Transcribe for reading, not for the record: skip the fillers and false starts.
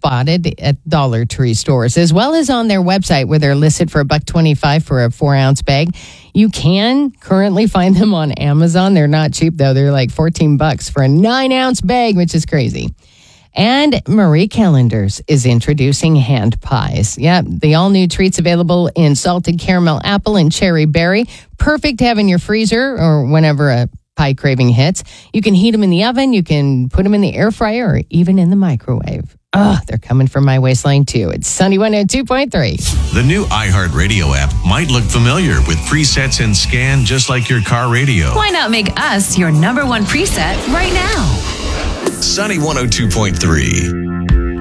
spotted at Dollar Tree stores, as well as on their website where they're listed for $1.25 for a 4-ounce bag. You can currently find them on Amazon. They're not cheap, though. They're like $14 for a 9-ounce bag, which is crazy. And Marie Callender's is introducing hand pies. Yeah, the all-new treats available in salted caramel apple and cherry berry. Perfect to have in your freezer or whenever a pie craving hits. You can heat them in the oven. You can put them in the air fryer or even in the microwave. Oh, they're coming from my waistline, too. It's Sunny 102.3. The new iHeartRadio app might look familiar with presets and scan just like your car radio. Why not make us your number one preset right now? Sunny 102.3.